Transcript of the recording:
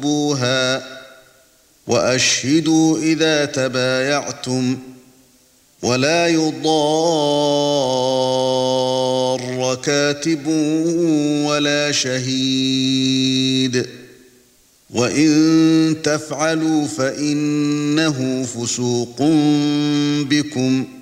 فاكتبوها وأشهدوا إذا تبايعتم ولا يضار كاتب ولا شهيد وإن تفعلوا فإنه فسوق بكم